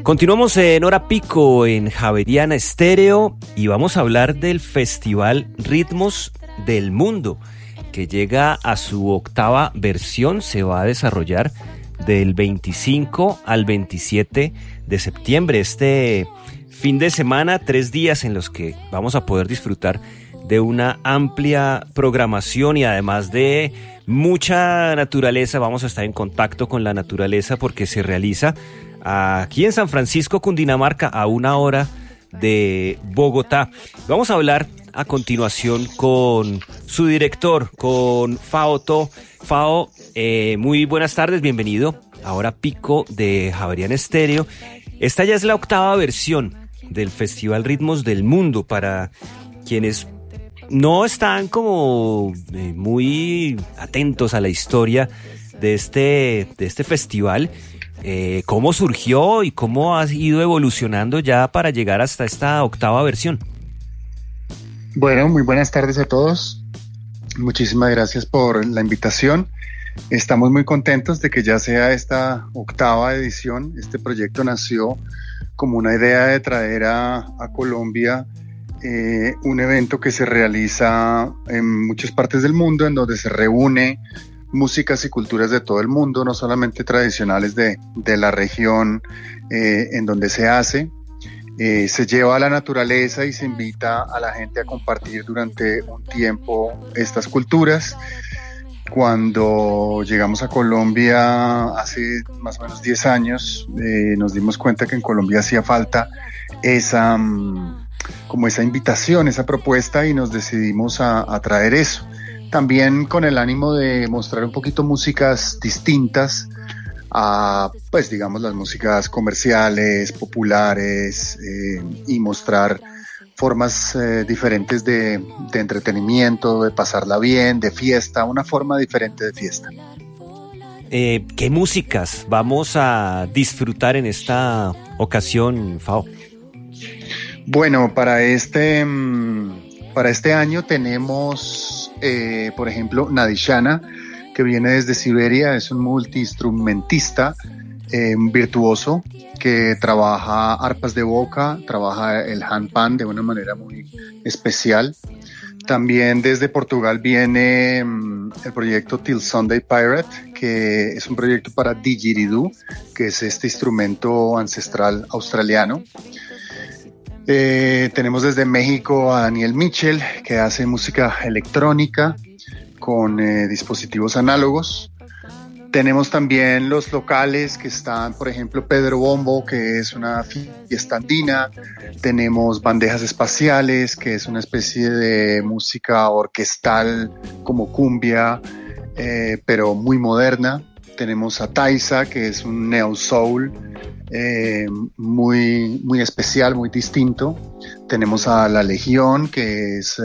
Continuamos en Hora Pico en Javeriana Estéreo y vamos a hablar del Festival Ritmos del Mundo, que llega a su 8ª versión. Se va a desarrollar del 25 al 27 de septiembre. Este fin de semana, 3 días en los que vamos a poder disfrutar de una amplia programación y además de mucha naturaleza. Vamos a estar en contacto con la naturaleza porque se realiza aquí en San Francisco, Cundinamarca, a 1 hora de Bogotá. Vamos a hablar a continuación con su director, con Fao To. Fao, muy buenas tardes, bienvenido a Hora Pico de Javeriana Estéreo. Esta ya es la 8ª versión del Festival Ritmos del Mundo. Para quienes no están como muy atentos a la historia de este festival, ¿cómo surgió y cómo ha ido evolucionando ya para llegar hasta esta 8ª versión? Bueno, muy buenas tardes a todos. Muchísimas gracias por la invitación. Estamos muy contentos de que ya sea esta 8ª edición. Este proyecto nació como una idea de traer a Colombia un evento que se realiza en muchas partes del mundo, en donde se reúne músicas y culturas de todo el mundo, no solamente tradicionales de la región en donde se hace. Se lleva a la naturaleza y se invita a la gente a compartir durante un tiempo estas culturas. Cuando llegamos a Colombia hace más o menos 10 años, nos dimos cuenta que en Colombia hacía falta esa invitación, esa propuesta, y nos decidimos a traer eso. También con el ánimo de mostrar un poquito músicas distintas a, pues digamos, las músicas comerciales, populares, y mostrar formas diferentes de entretenimiento, de pasarla bien, de fiesta, una forma diferente de fiesta. ¿Qué músicas vamos a disfrutar en esta ocasión, Fao? Bueno, para este año tenemos, por ejemplo, Nadishana, que viene desde Siberia. Es un multiinstrumentista, un virtuoso que trabaja arpas de boca, trabaja el handpan de una manera muy especial. También desde Portugal viene el proyecto Till Sunday Pirate, que es un proyecto para didgeridoo, que es este instrumento ancestral australiano. Tenemos desde México a Daniel Mitchell, que hace música electrónica con dispositivos análogos. Tenemos también los locales que están, por ejemplo, Pedro Bombo, que es una fiesta andina. Tenemos Bandejas Espaciales, que es una especie de música orquestal como cumbia, pero muy moderna. Tenemos a Taisa, que es un neo soul muy, muy especial, muy distinto. Tenemos a La Legión, que es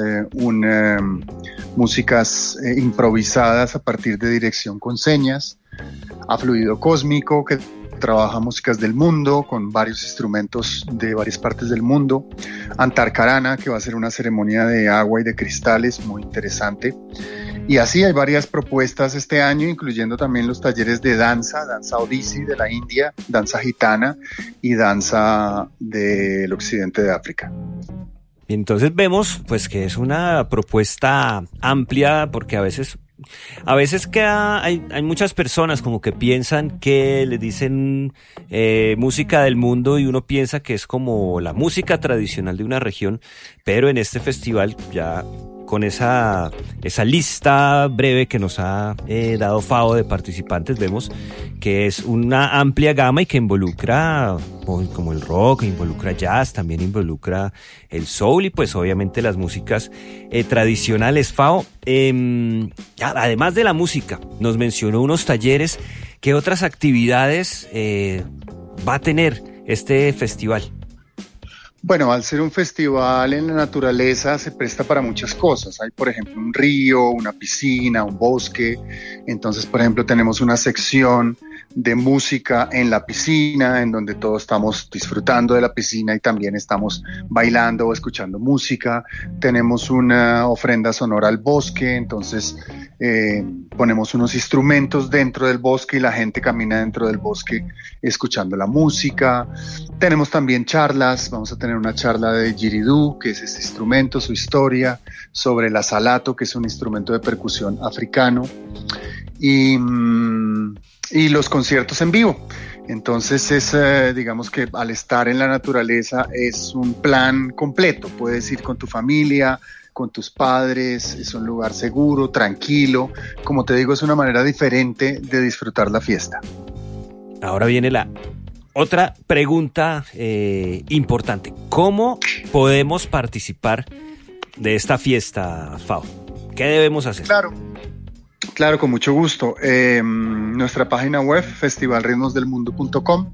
músicas improvisadas a partir de dirección con señas. A Fluido Cósmico, que trabaja músicas del mundo con varios instrumentos de varias partes del mundo. Antarcarana, que va a ser una ceremonia de agua y de cristales muy interesante. Y así hay varias propuestas este año, incluyendo también los talleres de danza odisí de la India, danza gitana y danza del occidente de África. Entonces vemos pues que es una propuesta amplia, porque a veces que hay muchas personas como que piensan que les dicen música del mundo y uno piensa que es como la música tradicional de una región, pero en este festival ya con esa lista breve que nos ha dado Fao de participantes, vemos que es una amplia gama y que involucra como el rock, involucra jazz, también involucra el soul y pues obviamente las músicas tradicionales. Fao, además de la música, nos mencionó unos talleres. ¿Qué otras actividades va a tener este festival? Bueno, al ser un festival en la naturaleza se presta para muchas cosas. Hay, por ejemplo, un río, una piscina, un bosque. Entonces, por ejemplo, tenemos una sección de música en la piscina, en donde todos estamos disfrutando de la piscina y también estamos bailando o escuchando música. Tenemos una ofrenda sonora al bosque, entonces ponemos unos instrumentos dentro del bosque y la gente camina dentro del bosque escuchando la música. Tenemos también charlas, vamos a tener una charla de Yiridú, que es este instrumento, su historia, sobre el asalato, que es un instrumento de percusión africano, y los conciertos en vivo. Entonces digamos que al estar en la naturaleza es un plan completo, puedes ir con tu familia, con tus padres, es un lugar seguro, tranquilo, como te digo, es una manera diferente de disfrutar la fiesta. Ahora viene la otra pregunta importante. ¿Cómo podemos participar de esta fiesta, Fao? ¿Qué debemos hacer? Claro, con mucho gusto. Nuestra página web, festivalritmosdelmundo.com,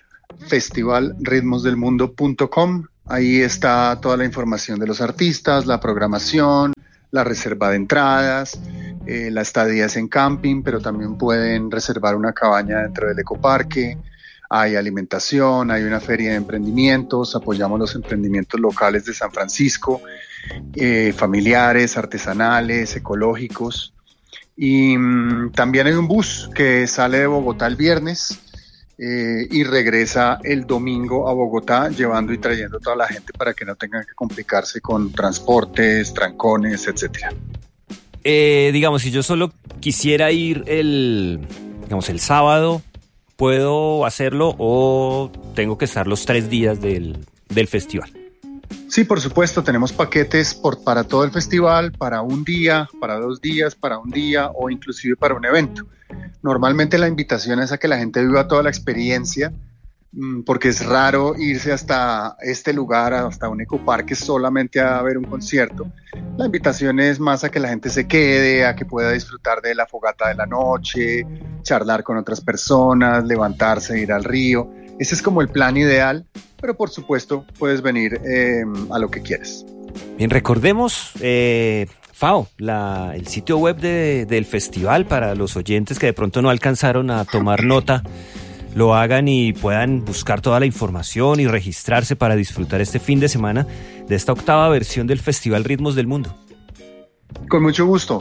festivalritmosdelmundo.com. Ahí está toda la información de los artistas, la programación, la reserva de entradas, la estadía es en camping, pero también pueden reservar una cabaña dentro del ecoparque. Hay alimentación, hay una feria de emprendimientos, apoyamos los emprendimientos locales de San Francisco, familiares, artesanales, ecológicos. Y también hay un bus que sale de Bogotá el viernes y regresa el domingo a Bogotá, llevando y trayendo a toda la gente para que no tengan que complicarse con transportes, trancones, etcétera. Digamos, si yo solo quisiera ir el sábado, ¿puedo hacerlo o tengo que estar los 3 días del festival? Sí, por supuesto, tenemos paquetes para todo el festival, para un día, para 2 días, para un día o inclusive para un evento. Normalmente la invitación es a que la gente viva toda la experiencia, porque es raro irse hasta este lugar, hasta un ecoparque solamente a ver un concierto. La invitación es más a que la gente se quede, a que pueda disfrutar de la fogata de la noche, charlar con otras personas, levantarse, ir al río. Ese es como el plan ideal, pero por supuesto puedes venir a lo que quieras. Bien, recordemos, Fao, el sitio web del festival para los oyentes que de pronto no alcanzaron a tomar nota, lo hagan y puedan buscar toda la información y registrarse para disfrutar este fin de semana de esta 8ª versión del Festival Ritmos del Mundo. Con mucho gusto,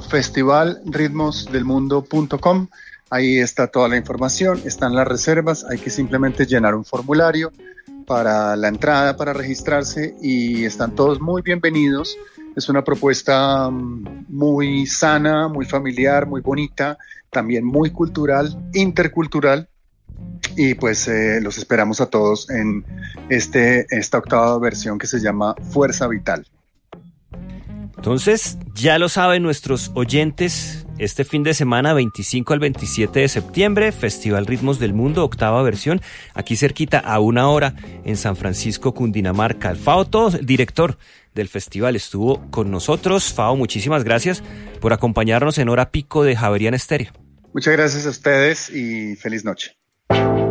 festivalritmosdelmundo.com. Ahí está toda la información, están las reservas, hay que simplemente llenar un formulario para la entrada, para registrarse, y están todos muy bienvenidos. Es una propuesta muy sana, muy familiar, muy bonita, también muy cultural, intercultural, y pues los esperamos a todos en esta 8ª versión que se llama Fuerza Vital. Entonces, ya lo saben nuestros oyentes, este fin de semana, 25 al 27 de septiembre, Festival Ritmos del Mundo, 8ª versión, aquí cerquita a 1 hora en San Francisco, Cundinamarca. Fao Todos, el director del festival, estuvo con nosotros. Fao, muchísimas gracias por acompañarnos en Hora Pico de Javeriana Estéreo. Muchas gracias a ustedes y feliz noche.